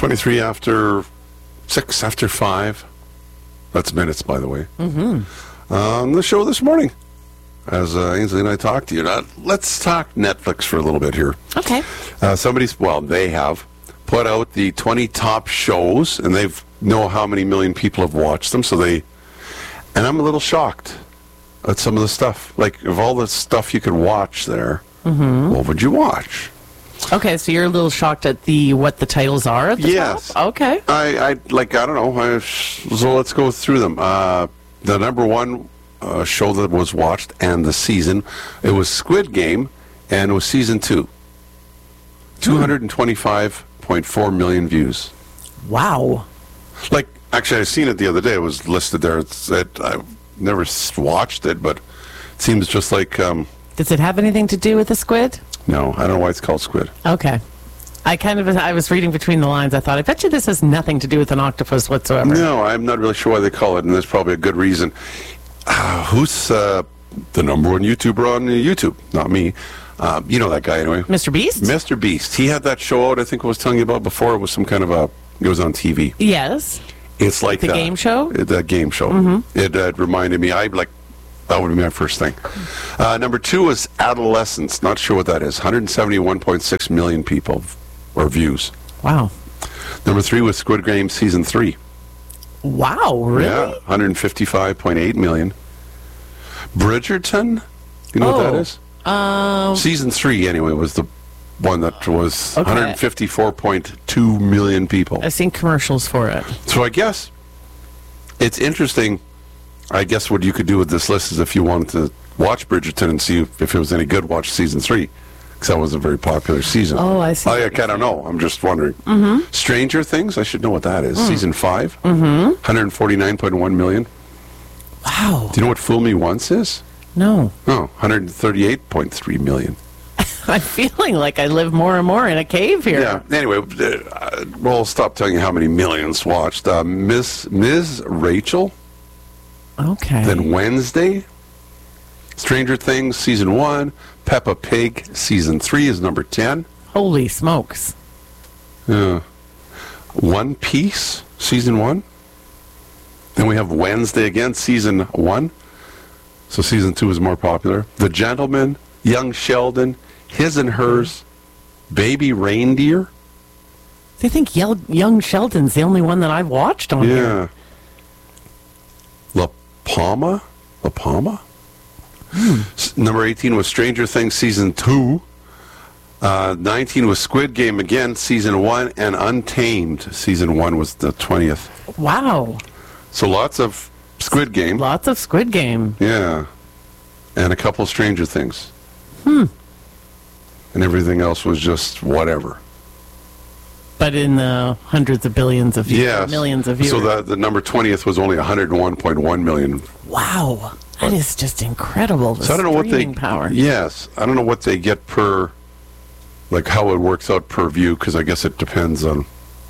23 after 6 after 5. That's minutes, by the way. On the show this morning, as Ainsley and I talked to you. Let's talk Netflix for a little bit here. Okay. They have put out the 20 top shows, and they know how many million people have watched them. And I'm a little shocked at some of the stuff. Like, of all the stuff you could watch there, what would you watch? Okay, so you're a little shocked at what the titles are at the Yes. top? Okay. I don't know. So let's go through them. The number one show that was watched and the season, it was Squid Game, and it was season 2. 225.4 million views. Wow. Like, actually, I seen it the other day. It was listed there. I've never watched it, but it seems just like... Does it have anything to do with the squid? No, I don't know why it's called Squid. Okay. I was reading between the lines. I thought, I bet you this has nothing to do with an octopus whatsoever. No, I'm not really sure why they call it, and there's probably a good reason. Who's the number one YouTuber on YouTube? Not me. You know that guy anyway. Mr. Beast? Mr. Beast. He had that show out, I think I was telling you about before. It was some kind of it was on TV. Yes. It's like the game show? The game show. It reminded me, that would be my first thing. Number 2 is Adolescence. Not sure what that is. 171.6 million people or views. Wow. Number 3 was Squid Game Season 3. Wow, really? Yeah, 155.8 million. Bridgerton? You know what that is? Season 3, anyway, was the one that was 154.2 million people. I've seen commercials for it. So I guess it's interesting. I guess what you could do with this list is if you wanted to watch Bridgerton and see if it was any good, watch season 3. Because that was a very popular season. Oh, I see. I kind of know. I'm just wondering. Stranger Things, I should know what that is. Season 5, 149.1 million. Wow. Do you know what Fool Me Once is? No. Oh, 138.3 million. I'm feeling like I live more and more in a cave here. Yeah. Anyway, we'll stop telling you how many millions watched. Ms. Rachel. Okay. Then Wednesday, Stranger Things Season 1, Peppa Pig Season 3 is number 10. Holy smokes. Yeah. One Piece Season 1. Then we have Wednesday again, Season 1. So Season 2 is more popular. The Gentleman, Young Sheldon, His and Hers, Baby Reindeer. I think Young Sheldon's the only one that I've watched on here. La Palma? Number 18 was Stranger Things Season 2. 19 was Squid Game again, Season 1. And Untamed, Season 1 was the 20th. Wow. So lots of Squid Game. Lots of Squid Game. Yeah. And a couple Stranger Things. And everything else was just whatever. But in the hundreds of billions of viewers, Yes. millions of viewers. So the number 20th was only 101.1 million. Wow. That is just incredible. The So I don't know what they power. Yes, I don't know what they get per, like how it works out per view, because I guess it depends on.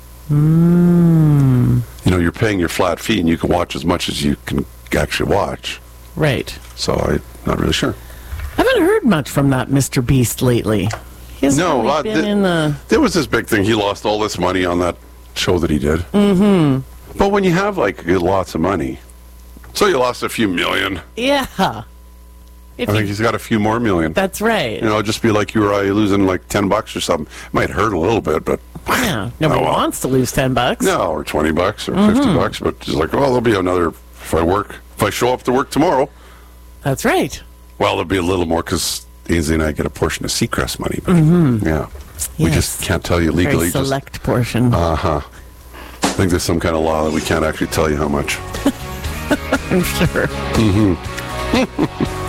You know, you're paying your flat fee, and you can watch as much as you can actually watch. Right. So I'm not really sure. I haven't heard much from that Mr. Beast lately. He hasn't really been in the... There was this big thing. He lost all this money on that show that he did. But when you have like lots of money, so you lost a few million. Yeah. I think he's got a few more million. That's right. You know, it'd just be like you were losing like $10 or something. Might hurt a little bit, but yeah, nobody wants to lose $10. No, or $20 or $50. But just like, well, there'll be another if I show up to work tomorrow. That's right. Well, there'll be a little more because Ainsley and I get a portion of Seacrest money. But yeah, we just can't tell you legally. Very select portion. I think there's some kind of law that we can't actually tell you how much. I'm sure.